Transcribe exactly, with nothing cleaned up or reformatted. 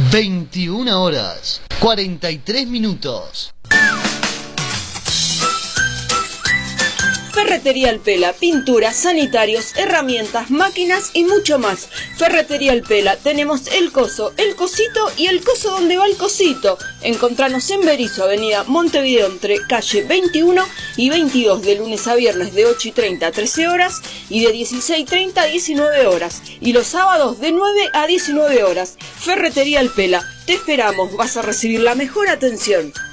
veintiuna horas, cuarenta y tres minutos. Ferretería El Pela, pinturas, sanitarios, herramientas, máquinas y mucho más. Ferretería El Pela, tenemos el coso, el cosito y el coso donde va el cosito. Encontranos en Berizo, avenida Montevideo, entre calle veintiuno y veintidós, de lunes a viernes de ocho y treinta a trece horas y de dieciséis y treinta a diecinueve horas. Y los sábados de nueve a diecinueve horas. Ferretería El Pela, te esperamos, vas a recibir la mejor atención.